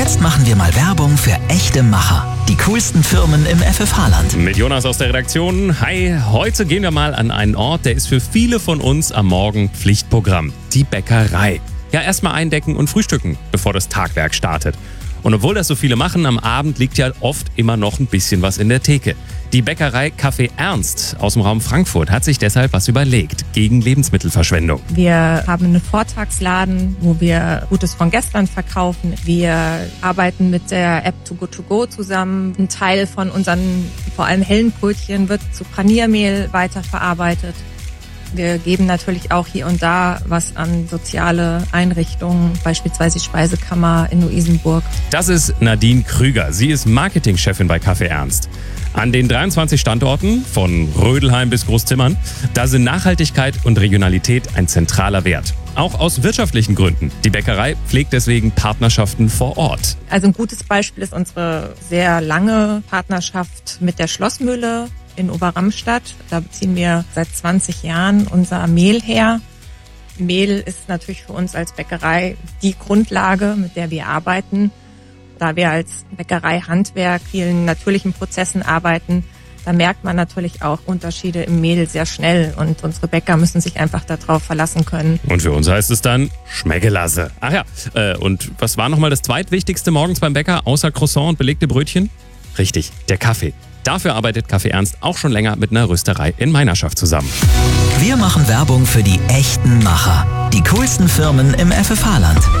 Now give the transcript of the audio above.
Jetzt machen wir mal Werbung für echte Macher. Die coolsten Firmen im FFH-Land. Mit Jonas aus der Redaktion. Hi, heute gehen wir mal an einen Ort, der ist für viele von uns am Morgen Pflichtprogramm. Die Bäckerei. Ja, erstmal eindecken und frühstücken, bevor das Tagwerk startet. Und obwohl das so viele machen, am Abend liegt ja oft immer noch ein bisschen was in der Theke. Die Bäckerei Café Ernst aus dem Raum Frankfurt hat sich deshalb was überlegt gegen Lebensmittelverschwendung. Wir haben einen Vortagsladen, wo wir Gutes von gestern verkaufen. Wir arbeiten mit der App Too Good To Go zusammen. Ein Teil von unseren vor allem hellen Brötchen wird zu Paniermehl weiterverarbeitet. Wir geben natürlich auch hier und da was an soziale Einrichtungen, beispielsweise die Speisekammer in Luisenburg. Das ist Nadine Krüger. Sie ist Marketingchefin bei Café Ernst. An den 23 Standorten, von Rödelheim bis Großzimmern, da sind Nachhaltigkeit und Regionalität ein zentraler Wert. Auch aus wirtschaftlichen Gründen. Die Bäckerei pflegt deswegen Partnerschaften vor Ort. Also ein gutes Beispiel ist unsere sehr lange Partnerschaft mit der Schlossmühle in Oberramstadt. Da beziehen wir seit 20 Jahren unser Mehl her. Mehl ist natürlich für uns als Bäckerei die Grundlage, mit der wir arbeiten. Da wir als Bäckerei-Handwerk vielen natürlichen Prozessen arbeiten, da merkt man natürlich auch Unterschiede im Mehl sehr schnell und unsere Bäcker müssen sich einfach darauf verlassen können. Und für uns heißt es dann Schmeckelasse. Ach ja, und was war nochmal das zweitwichtigste morgens beim Bäcker, außer Croissant und belegte Brötchen? Richtig, der Kaffee. Dafür arbeitet Café Ernst auch schon länger mit einer Rösterei in Meinerschaft zusammen. Wir machen Werbung für die echten Macher. Die coolsten Firmen im FFH-Land.